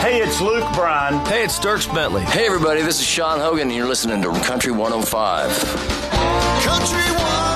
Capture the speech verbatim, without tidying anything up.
Hey, it's Luke Bryan. Hey, it's Dierks Bentley. Hey, everybody, this is Sean Hogan, and you're listening to Country one oh five. Country one oh five.